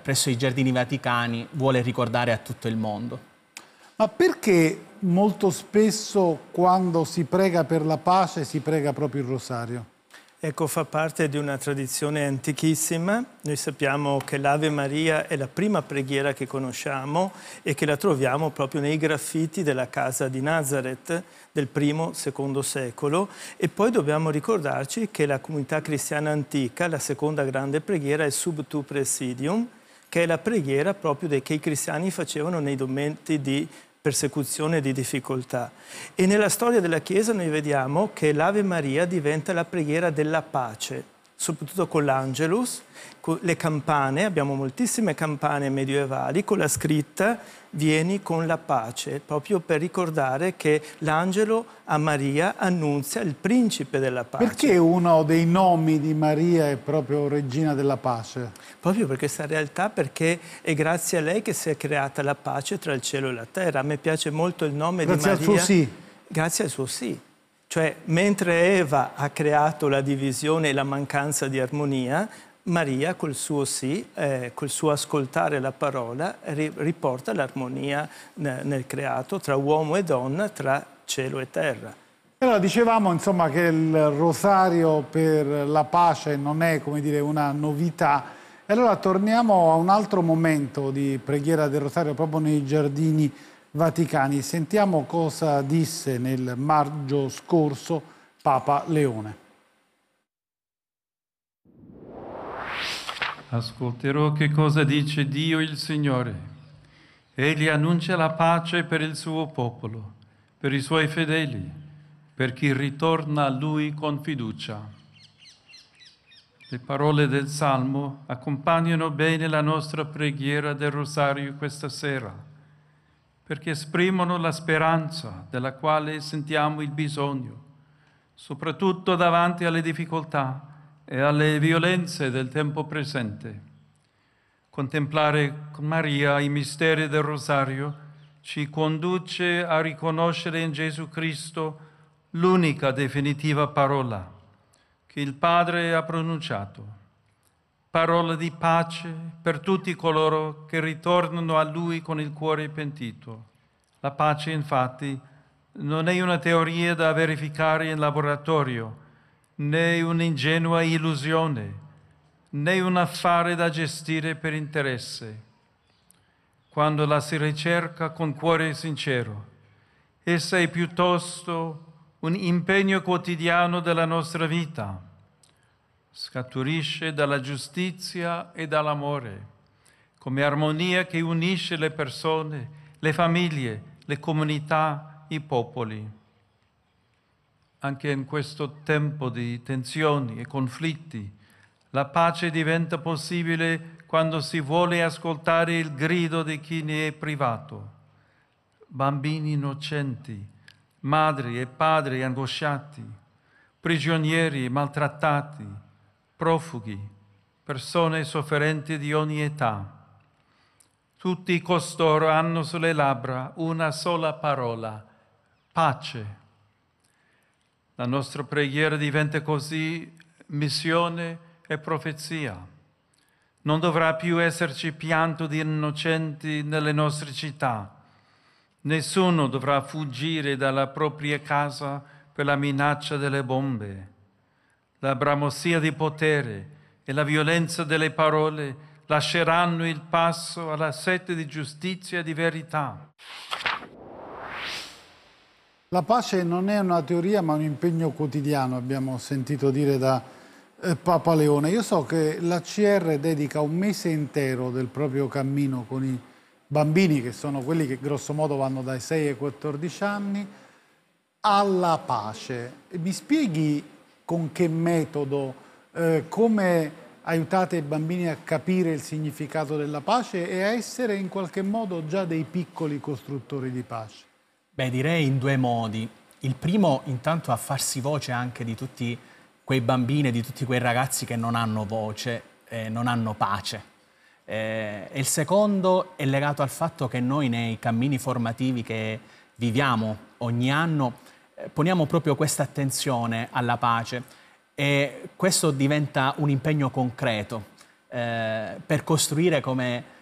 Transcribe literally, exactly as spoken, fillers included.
presso i Giardini Vaticani vuole ricordare a tutto il mondo. Ma perché molto spesso quando si prega per la pace si prega proprio il rosario? Ecco, fa parte di una tradizione antichissima. Noi sappiamo che l'Ave Maria è la prima preghiera che conosciamo e che la troviamo proprio nei graffiti della casa di Nazareth del primo secondo secolo. E poi dobbiamo ricordarci che la comunità cristiana antica, la seconda grande preghiera, è Sub Tu Presidium, che è la preghiera proprio che i cristiani facevano nei momenti di persecuzione e di difficoltà. E nella storia della Chiesa noi vediamo che l'Ave Maria diventa la preghiera della pace, soprattutto con l'Angelus, con le campane, abbiamo moltissime campane medievali, con la scritta «Vieni con la pace», proprio per ricordare che l'angelo a Maria annunzia il principe della pace. Perché uno dei nomi di Maria è proprio Regina della Pace? Proprio per questa realtà, perché è grazie a lei che si è creata la pace tra il cielo e la terra. A me piace molto il nome grazie di Maria. Grazie al suo sì. Grazie al suo sì. Cioè, mentre Eva ha creato la divisione e la mancanza di armonia, Maria col suo sì, eh, col suo ascoltare la parola, ri riporta l'armonia nel creato tra uomo e donna, tra cielo e terra. Allora, dicevamo insomma che il rosario per la pace non è, come dire, una novità. E allora torniamo a un altro momento di preghiera del rosario proprio nei Giardini Vaticani. Sentiamo cosa disse nel maggio scorso Papa Leone. Ascolterò che cosa dice Dio il Signore. Egli annuncia la pace per il suo popolo, per i suoi fedeli, per chi ritorna a Lui con fiducia. Le parole del Salmo accompagnano bene la nostra preghiera del Rosario questa sera, perché esprimono la speranza della quale sentiamo il bisogno, soprattutto davanti alle difficoltà e alle violenze del tempo presente. Contemplare con Maria i misteri del Rosario ci conduce a riconoscere in Gesù Cristo l'unica definitiva parola che il Padre ha pronunciato, parola di pace per tutti coloro che ritornano a Lui con il cuore pentito. La pace, infatti, non è una teoria da verificare in laboratorio, né un'ingenua illusione, né un affare da gestire per interesse. Quando la si ricerca con cuore sincero, essa è piuttosto un impegno quotidiano della nostra vita. Scaturisce dalla giustizia e dall'amore, come armonia che unisce le persone, le famiglie, le comunità, i popoli. Anche in questo tempo di tensioni e conflitti, la pace diventa possibile quando si vuole ascoltare il grido di chi ne è privato. Bambini innocenti, madri e padri angosciati, prigionieri maltrattati, profughi, persone sofferenti di ogni età. Tutti costoro hanno sulle labbra una sola parola: pace. La nostra preghiera diventa così missione e profezia. Non dovrà più esserci pianto di innocenti nelle nostre città. Nessuno dovrà fuggire dalla propria casa per la minaccia delle bombe. La bramosia di potere e la violenza delle parole lasceranno il passo alla sete di giustizia e di verità. La pace non è una teoria ma un impegno quotidiano, abbiamo sentito dire da eh, Papa Leone. Io so che l'A C R dedica un mese intero del proprio cammino con i bambini, che sono quelli che grosso modo vanno dai sei ai quattordici anni, alla pace. Mi spieghi con che metodo, eh, come aiutate i bambini a capire il significato della pace e a essere in qualche modo già dei piccoli costruttori di pace? Beh, direi in due modi. Il primo, intanto, a farsi voce anche di tutti quei bambini, di tutti quei ragazzi che non hanno voce, eh, non hanno pace. Eh, e il secondo è legato al fatto che noi nei cammini formativi che viviamo ogni anno eh, poniamo proprio questa attenzione alla pace e questo diventa un impegno concreto. eh, per costruire come